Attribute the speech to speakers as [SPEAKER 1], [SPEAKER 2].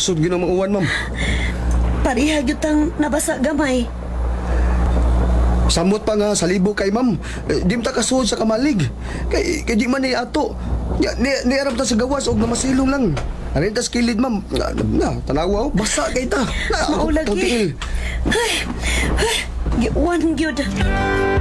[SPEAKER 1] Nasod ginang mga uwan, ma'am.
[SPEAKER 2] Pariha gyud tang nabasa gamay.
[SPEAKER 1] Samot pa nga sa libo kay ma'am. Di ta kasuod sa kamalig. Kay di man ni ato. Ni arap ta sa gawas og namasilong lang. Ano ta sa kilid, ma'am? Tanawa, basa kay ta.
[SPEAKER 2] Maulag
[SPEAKER 1] Tiil.
[SPEAKER 2] Giwan gyud.